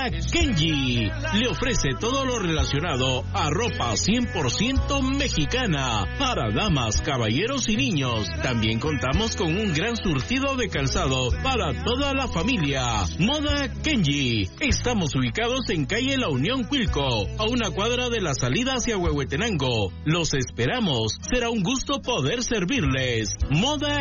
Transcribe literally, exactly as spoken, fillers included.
Moda Kenji le ofrece todo lo relacionado a ropa cien por ciento mexicana para damas, caballeros y niños. También contamos con un gran surtido de calzado para toda la familia. Moda Kenji. Estamos ubicados en calle La Unión Cuilco, a una cuadra de la salida hacia Huehuetenango. Los esperamos. Será un gusto poder servirles. Moda